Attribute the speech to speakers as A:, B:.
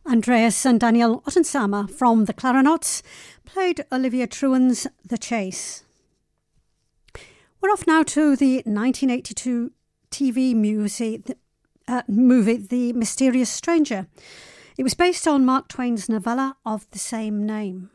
A: Andreas and Daniel Ottensama from the Clarinets played Olivia Truan's The Chase. We're off now to the 1982 TV movie The Mysterious Stranger. It was based on Mark Twain's novella of the same name.